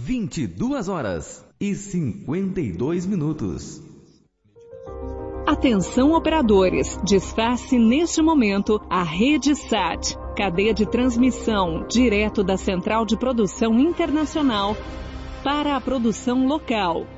22h52. Atenção operadores, desface neste momento a Rede SAT, cadeia de transmissão direto da Central de Produção Internacional para a produção local.